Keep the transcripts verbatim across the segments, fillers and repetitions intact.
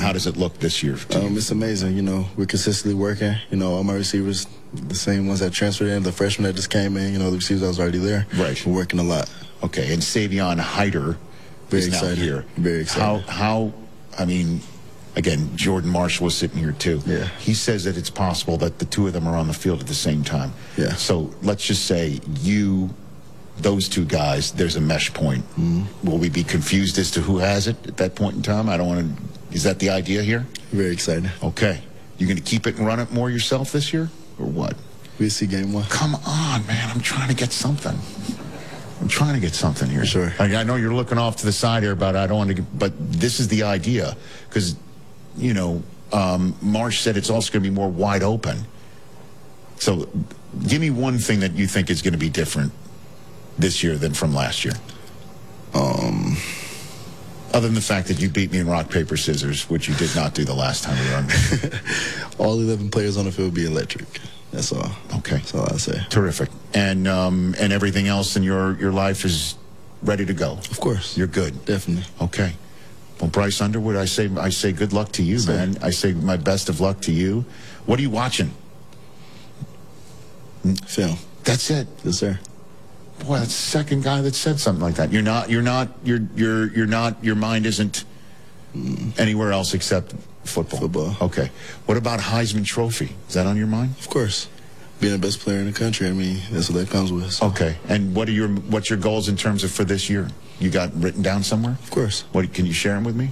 how does it look this year? Um, it's amazing. You know, we're consistently working. You know, all my receivers, the same ones that transferred in, the freshmen that just came in, you know, the receivers that was already there. Right. We're working a lot. Okay, and Savion Hyder Very is now excited. here. Very excited. How, how, I mean, again, Jordan Marshall was sitting here too. Yeah. He says that it's possible that the two of them are on the field at the same time. Yeah. So let's just say you, those two guys, there's a mesh point. Mm-hmm. Will we be confused as to who has it at that point in time? I don't want to, is that the idea here? Very excited. Okay. You're going to keep it and run it more yourself this year, or what? We'll see game one. Come on, man. I'm trying to get something. I'm trying to get something here. Sure. I, I know you're looking off to the side here, but I don't want to get, but this is the idea. Because, you know, um, Marsh said it's also going to be more wide open. So give me one thing that you think is going to be different this year than from last year. Um... Other than the fact that you beat me in rock, paper, scissors, which you did not do the last time we were on. All eleven players on the field be electric. That's all. Okay. That's all I say. Terrific. And um, and everything else in your, your life is ready to go? Of course. You're good? Definitely. Okay. Well, Bryce Underwood, I say I say good luck to you, Sir. man. I say my best of luck to you. What are you watching? Film. That's it. Yes, sir. Boy, that's the second guy that said something like that. You're not, you're not, you're, you're, you're not, your mind isn't anywhere else except football. Football. Okay. What about Heisman Trophy? Is that on your mind? Of course. Being the best player in the country, I mean, that's what that comes with. So. Okay. And what are your, what's your goals in terms of for this year? You got written down somewhere? Of course. What, can you share them with me?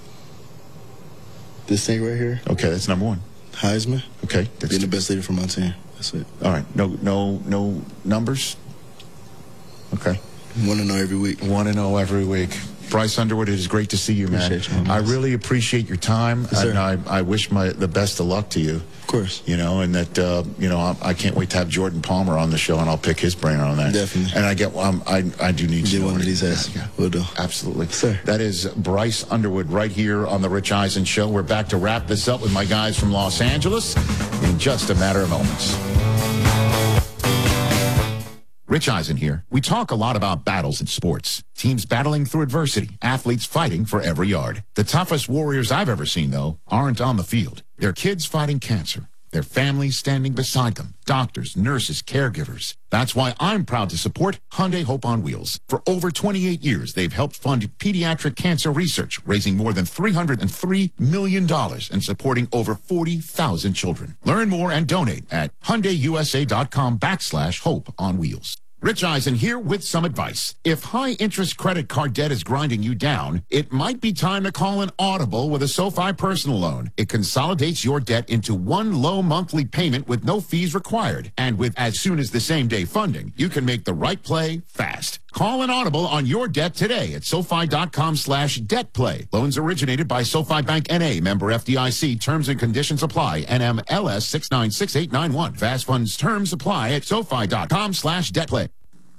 This thing right here. Okay, that's number one. Heisman. Okay. That's Being the best leader for my team. That's it. All right. No, no, no numbers? Okay. Want to know every week. Want to know every week. Bryce Underwood, it is great to see you, man. Appreciate you, I really appreciate your time, Yes, and I, I wish my the best of luck to you. Of course. You know, and that uh, you know, I, I can't wait to have Jordan Palmer on the show, and I'll pick his brain on that. Definitely. And I get, um, I I do need to Get know one of what these he- ass. Yeah, We'll do. absolutely, Sir. That is Bryce Underwood right here on the Rich Eisen Show. We're back to wrap this up with my guys from Los Angeles in just a matter of moments. Rich Eisen here. We talk a lot about battles in sports. Teams battling through adversity, athletes fighting for every yard. The toughest warriors I've ever seen, though, aren't on the field. They're kids fighting cancer. Their families standing beside them. Doctors, nurses, caregivers. That's why I'm proud to support Hyundai Hope on Wheels. For over twenty-eight years, they've helped fund pediatric cancer research, raising more than three hundred three million dollars and supporting over forty thousand children. Learn more and donate at HyundaiUSA.com backslash Hope on Wheels. Rich Eisen here with some advice. If high-interest credit card debt is grinding you down, it might be time to call an Audible with a SoFi personal loan. It consolidates your debt into one low monthly payment with no fees required. And with as soon as the same day funding, you can make the right play fast. Call an Audible on your debt today at SoFi.com slash debt play. Loans originated by SoFi Bank N A, member F D I C. Terms and conditions apply. N M L S six nine six eight nine one. Fast funds terms apply at SoFi.com slash debt play.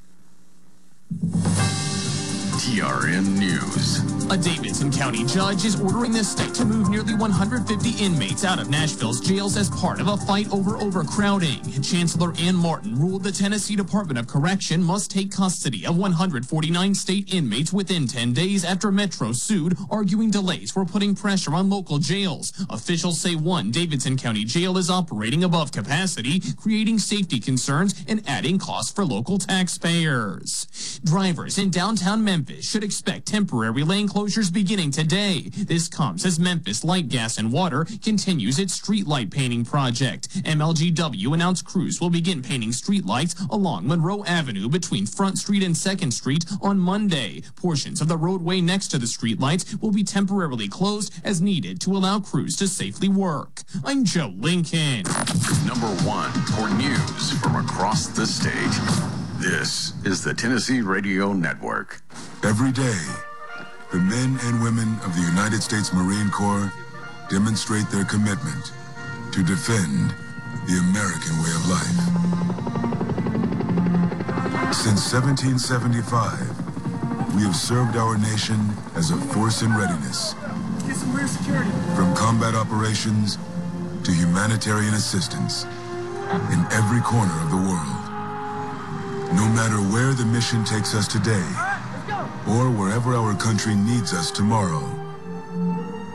T R N News. A Davidson County judge is ordering the state to move nearly one hundred fifty inmates out of Nashville's jails as part of a fight over overcrowding. Chancellor Ann Martin ruled the Tennessee Department of Correction must take custody of one hundred forty-nine state inmates within ten days after Metro sued, arguing delays were putting pressure on local jails. Officials say one Davidson County jail is operating above capacity, creating safety concerns and adding costs for local taxpayers. Drivers in downtown Memphis should expect temporary lane closures beginning today. This comes as Memphis Light, Gas, and Water continues its streetlight painting project. M L G W announced crews will begin painting streetlights along Monroe Avenue between Front Street and second Street on Monday. Portions of the roadway next to the streetlights will be temporarily closed as needed to allow crews to safely work. I'm Joe Lincoln. Number one for news from across the state. This is the Tennessee Radio Network. Every day, the men and women of the United States Marine Corps demonstrate their commitment to defend the American way of life. Since seventeen seventy-five, we have served our nation as a force in readiness. Get some rear security. From combat operations to humanitarian assistance in every corner of the world. No matter where the mission takes us today, or wherever our country needs us tomorrow,